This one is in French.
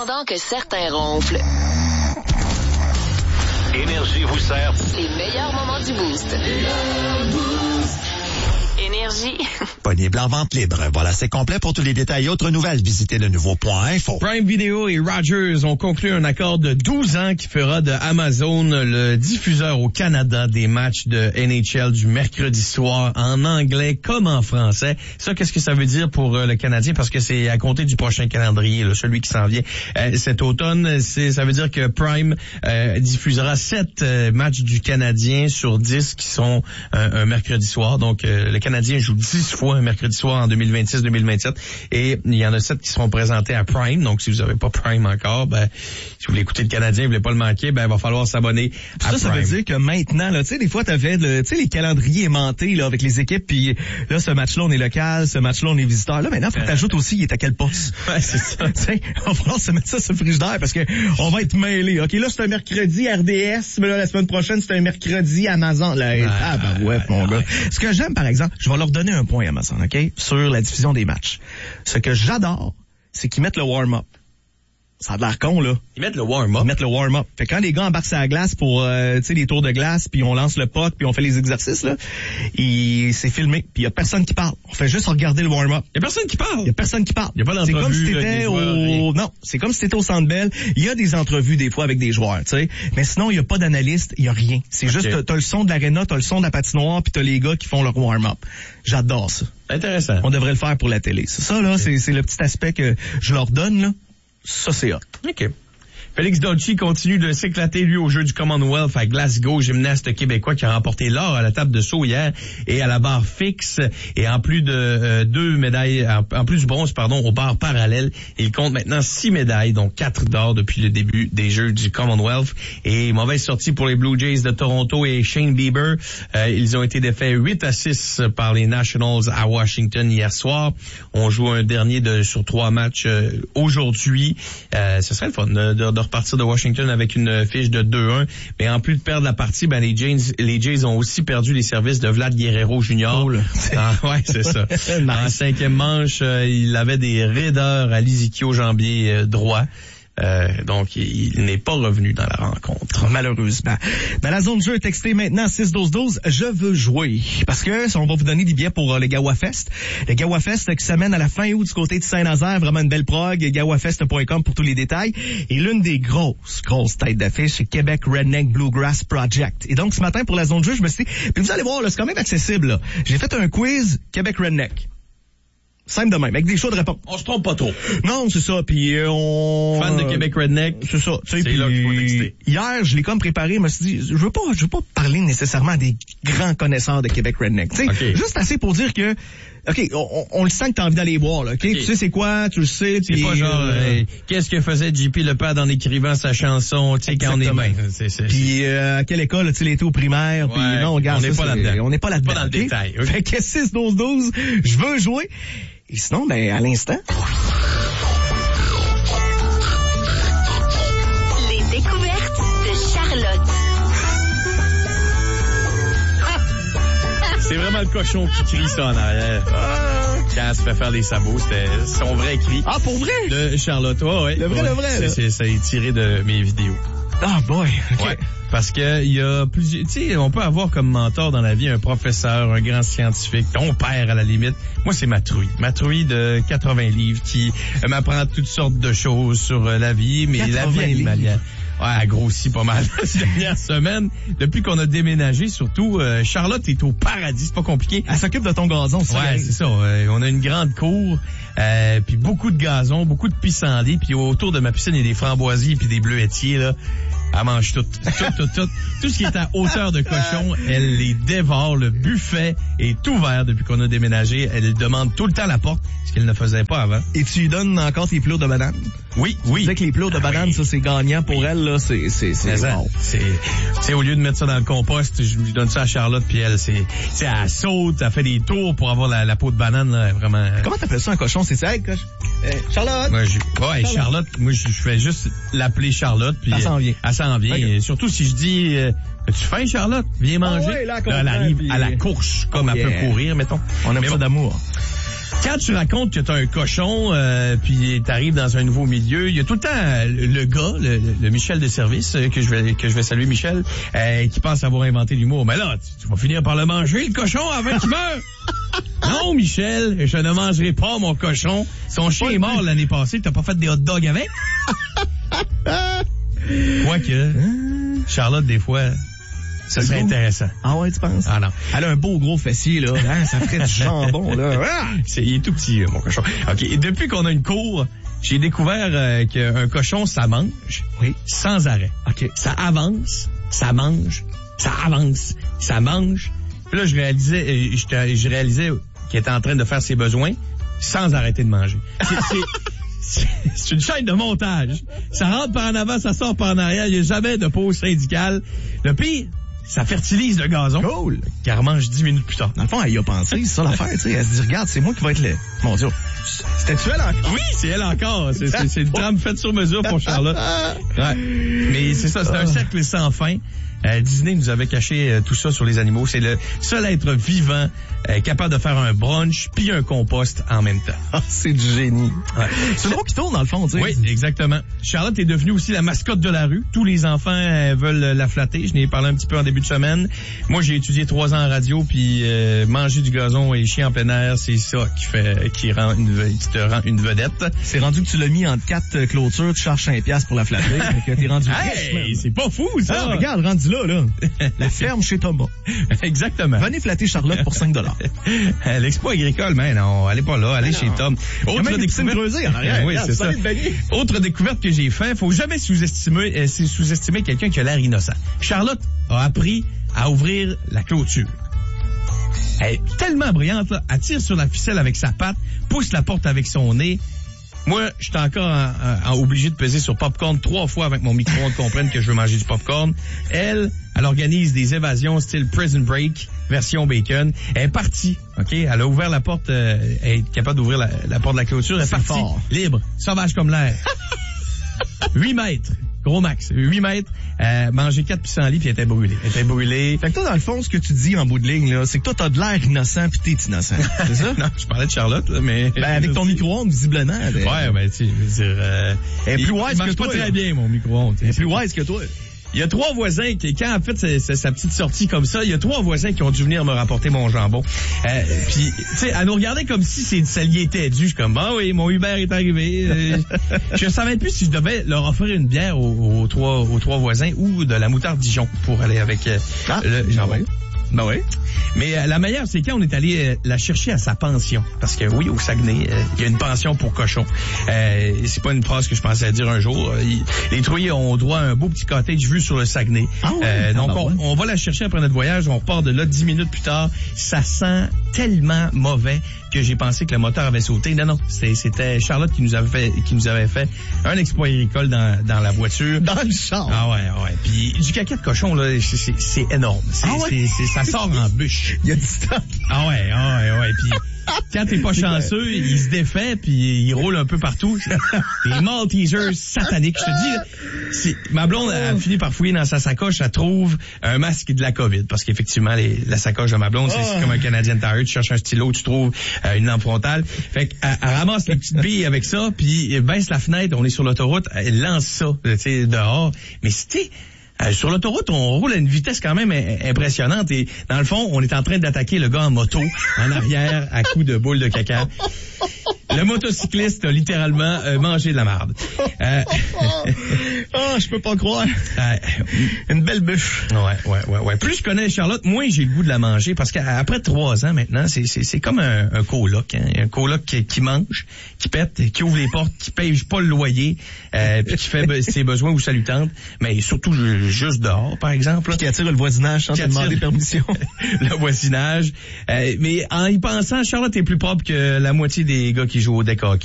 Pendant que certains ronflent, Énergie vous sert les meilleurs moments du Boost. Énergie. Disponible en vente libre. Voilà, c'est complet. Pour tous les détails et autres nouvelles, visitez le nouveau.info. Prime Video et Rogers ont conclu un accord de 12 ans qui fera de Amazon le diffuseur au Canada des matchs de NHL du mercredi soir en anglais comme en français. Ça, qu'est-ce que ça veut dire pour le Canadien? Parce que c'est à compter du prochain calendrier, là, celui qui s'en vient cet automne. Ça veut dire que Prime diffusera 7 matchs du Canadien sur 10 qui sont un mercredi soir. Donc, le Canadien joue 10 fois un mercredi soir en 2026-2027 et il y en a 7 qui seront présentés à Prime. Donc, si vous n'avez pas Prime encore, si vous voulez écouter le Canadien, vous voulez pas le manquer, il va falloir s'abonner à Prime. Ça veut dire que maintenant, là, tu sais, des fois, t'avais, les calendriers aimantés, là, avec les équipes, puis là, ce match-là, on est local, ce match-là, on est visiteur. Là, maintenant, faut que t'ajoutes aussi, il est à quel poste. Ouais, c'est ça. On va falloir se mettre ça sur le frigidaire parce que on va être mêlés. OK, là, c'est un mercredi RDS, mais là, la semaine prochaine, c'est un mercredi Amazon. Là, mon gars. Ce que j'aime, par exemple, je vais leur donner un point Amazon, OK, sur la diffusion des matchs. Ce que j'adore, c'est qu'ils mettent le warm-up. Ça a l'air con, là. Ils mettent le warm-up. Fait que quand les gars embarquent sur la glace pour, les tours de glace, puis on lance le puck, puis on fait les exercices, là, c'est filmé, puis il y a personne qui parle. On fait juste regarder le warm-up. Il y a personne qui parle. Il y a personne qui parle. Il y a pas d'entrevue. C'est comme si t'étais Non, c'est comme si t'étais au Centre Bell. Il y a des entrevues, des fois, avec des joueurs, tu sais. Mais sinon, il y a pas d'analyste, il y a rien. C'est juste, t'as le son de l'aréna, t'as le son de la patinoire, puis t'as les gars qui font leur warm-up. J'adore ça. Intéressant. On devrait le faire pour la télé. Ça, là, c'est le petit aspect que je leur donne, là. Ça, c'est hot. OK. Félix Dolci continue de s'éclater, lui, au jeu du Commonwealth à Glasgow, gymnaste québécois qui a remporté l'or à la table de saut hier et à la barre fixe. Et en plus de 2 médailles, en plus du bronze, aux barres parallèles, il compte maintenant 6 médailles, donc 4 d'or depuis le début des Jeux du Commonwealth. Et mauvaise sortie pour les Blue Jays de Toronto et Shane Bieber. Ils ont été défaits 8-6 par les Nationals à Washington hier soir. On joue un dernier sur 3 matchs aujourd'hui. Ce serait le fun de repartir de Washington avec une fiche de 2-1. Mais en plus de perdre la partie, les Jays ont aussi perdu les services de Vlad Guerrero Jr. Cool. Ouais, c'est ça. Nice. En 5e manche, il avait des raideurs à l'ischio-jambier droit. Donc, il n'est pas revenu dans la rencontre. Malheureusement. Dans la zone de jeu, textez maintenant 6-12-12, je veux jouer. Parce que on va vous donner des billets pour le GawaFest. Le GawaFest qui s'amène à la fin août du côté de Saint-Nazaire. Vraiment une belle prog. GawaFest.com pour tous les détails. Et l'une des grosses têtes d'affiche, c'est Québec Redneck Bluegrass Project. Et donc, ce matin, pour la zone de jeu, je me suis dit, puis vous allez voir, là, c'est quand même accessible, là. J'ai fait un quiz Québec Redneck. Simple de même, avec des choix de réponse. On se trompe pas trop. Non, c'est ça, puis Fan de Québec Redneck. C'est ça. C'est là qu'il faut texter. Hier, je l'ai comme préparé, je me suis dit, je veux pas parler nécessairement à des grands connaisseurs de Québec Redneck. Tu sais, juste assez pour dire que, OK, on le sent que t'as envie d'aller voir, là. OK? Tu sais c'est quoi, tu le sais. C'est pas genre, qu'est-ce que faisait JP Lepad en écrivant sa chanson, tu sais, quand on est bien. Puis à quelle école a-t-il été au primaire? Puis non, regarde, on n'est pas là-dedans. On n'est pas là-dedans. Pas dans le détail. Okay? Fait que 6-12-12, je veux jouer. Et sinon, à l'instant... Les découvertes de Charlotte. C'est vraiment le cochon qui crie ça en arrière. Quand elle se fait faire les sabots, c'était son vrai cri. Ah, pour vrai? De Charlotte, ouais. Le vrai. Ça est tiré de mes vidéos. Ah, boy. OK. Ouais. Parce que il y a plusieurs, tu sais, on peut avoir comme mentor dans la vie un professeur, un grand scientifique, ton père à la limite. Moi, c'est ma trouille de 80 livres qui m'apprend toutes sortes de choses sur la vie, mais la vie animalière. Ouais, elle grossit pas mal ces dernières semaines. Depuis qu'on a déménagé, surtout, Charlotte est au paradis, c'est pas compliqué. Elle s'occupe de ton gazon, ça. Ouais, c'est ça. On a une grande cour, puis beaucoup de gazon, beaucoup de pissenlits, puis autour de ma piscine, il y a des framboisiers puis des bleuetiers, là. Elle mange tout. Tout ce qui est à hauteur de cochon, elle les dévore. Le buffet est ouvert depuis qu'on a déménagé. Elle demande tout le temps la porte, ce qu'elle ne faisait pas avant. Et tu lui donnes encore tes plures de banane? Oui. Tu sais que les plures de banane, ça, c'est gagnant pour elle, là. C'est wow. C'est au lieu de mettre ça dans le compost, je lui donne ça à Charlotte, puis elle, elle saute, elle fait des tours pour avoir la peau de banane, là, vraiment. Comment t'appelles ça un cochon? C'est ça, coche? Charlotte? Ouais, Charlotte, moi, je fais juste l'appeler Charlotte, puis. Elle s'en vient. Okay. Et surtout si je dis, as-tu faim, Charlotte? Viens manger. Ouais, là, elle arrive à la course, comme elle peut courir, mettons. On aime ça d'amour. Quand tu racontes que t'as un cochon, puis t'arrives dans un nouveau milieu, il y a tout le temps le gars, le Michel de service, que je vais saluer Michel, qui pense avoir inventé l'humour. Mais là, tu vas finir par le manger, le cochon, avant qu'il meure. Non, Michel, je ne mangerai pas mon cochon. Son chien est mort l'année passée, t'as pas fait des hot dogs avec? Quoique, Charlotte, des fois, ça serait intéressant. Ah ouais, tu penses? Ah non. Elle a un beau gros fessier, là. Hein, ça ferait du jambon, là. Il est tout petit, mon cochon. OK. Et depuis qu'on a une cour, j'ai découvert qu'un cochon, ça mange. Oui. Sans arrêt. OK. Ça avance, ça mange, ça avance, ça mange. Puis là, je réalisais qu'il était en train de faire ses besoins sans arrêter de manger. C'est une chaîne de montage. Ça rentre par en avant, ça sort par en arrière. Il n'y a jamais de pause syndicale. Le pire, ça fertilise le gazon. Cool. Car mange 10 minutes plus tard. Dans le fond, elle y a pensé, c'est ça l'affaire, tu sais. Elle se dit, regarde, c'est moi qui vais être le... Mon Dieu. C'était-tu elle encore? Oui, c'est elle encore. C'est une trame faite sur mesure pour Charlotte. Ouais. Mais c'est ça, c'est un cercle sans fin. Disney nous avait caché tout ça sur les animaux. C'est le seul être vivant capable de faire un brunch puis un compost en même temps. Ah, c'est du génie. Ouais. C'est le mot qui tourne, dans le fond, tu sais. Oui, exactement. Charlotte est devenue aussi la mascotte de la rue. Tous les enfants veulent la flatter. Je n'ai parlé un petit peu en début de semaine. Moi, j'ai étudié 3 ans en radio, puis manger du gazon et chier en plein air, c'est ça qui te rend une vedette. C'est rendu que tu l'as mis entre 4 clôtures, tu charges 5$ pour la flatter. Donc, t'es rendu riche, Hey, c'est pas fou, ça! Ah, regarde, rendu là. La ferme chez Thomas. Exactement. Venez flatter Charlotte pour 5$. L'expo agricole, mais non, allez pas là, allez chez Tom. Autre découverte creusée en arrière. Oui, c'est ça. Autre découverte que j'ai fait, faut jamais sous-estimer quelqu'un qui a l'air innocent. Charlotte a appris à ouvrir la clôture. Elle est tellement brillante, là. Elle tire sur la ficelle avec sa patte, pousse la porte avec son nez. Moi, je suis encore obligé de peser sur popcorn 3 fois avec mon micro-ondes comprenne que je veux manger du popcorn. Elle organise des évasions style Prison Break, version bacon. Elle est partie, OK? Elle a ouvert la porte, elle est capable d'ouvrir la porte de la clôture. Elle est partie, fort. Libre, sauvage comme l'air. 8 mètres. Gros max, 8 mètres, manger 4 pissenlits puis elle était brûlée. Fait que toi, dans le fond, ce que tu dis en bout de ligne, là, c'est que toi, t'as de l'air innocent pis t'es innocent. C'est ça? Non, je parlais de Charlotte, là, mais... Ben, avec ton micro-ondes, visiblement. Ouais, ben, tu sais, je veux dire... Elle est plus wise que toi. pas très bien, mon micro-ondes. Elle est plus wise que toi. Il y a 3 voisins qui, quand en fait c'est sa petite sortie comme ça, il y a 3 voisins qui ont dû venir me rapporter mon jambon. Puis, tu sais, à nous regarder comme si ça lui était dû. Je suis comme, bah oui, mon Uber est arrivé. Je savais plus si je devais leur offrir une bière aux 3 voisins ou de la moutarde Dijon pour aller avec le jambon. Ben oui. Mais la meilleure, c'est quand on est allé la chercher à sa pension. Parce que oui, au Saguenay, il y a une pension pour cochons. C'est pas une phrase que je pensais dire un jour. Les trouilles ont droit à un beau petit cottage vu sur le Saguenay. Ah ouais, donc, on va la chercher après notre voyage. On repart de là 10 minutes plus tard. Ça sent tellement mauvais que j'ai pensé que le moteur avait sauté. Non, c'était Charlotte qui nous avait fait un exploit agricole dans la voiture. Dans le char. Ah ouais. Puis du caca de cochon, là, c'est énorme. Ça sort en bûche. Il y a du stock. Ah ouais. Puis quand t'es pas chanceux, il se défait puis il roule un peu partout. Des Maltesers sataniques. Je te dis, ma blonde a fini par fouiller dans sa sacoche, elle trouve un masque de la COVID. Parce qu'effectivement, la sacoche de ma blonde, c'est comme un Canadian Tire. Tu cherches un stylo, tu trouves une lampe frontale. Fait qu'elle ramasse les petites billes avec ça, puis elle baisse la fenêtre, on est sur l'autoroute, elle lance ça, tu sais, dehors. Mais c'était... sur l'autoroute, on roule à une vitesse quand même impressionnante et dans le fond, on est en train d'attaquer le gars en moto en arrière à coups de boule de caca. Le motocycliste a littéralement mangé de la marde. Je peux pas croire. Une belle bûche. Ouais. Plus je connais Charlotte, moins j'ai le goût de la manger parce qu'après 3 ans maintenant, c'est comme un coloc, hein. Un coloc qui mange, qui pète, qui ouvre les portes, qui paye pas le loyer, puis qui fait ses besoins où ça lui tente, mais surtout juste dehors, par exemple. Qui attire le voisinage sans te demander permission. Le voisinage. Mais en y pensant, Charlotte est plus propre que la moitié des gars qui jouent au deck hockey.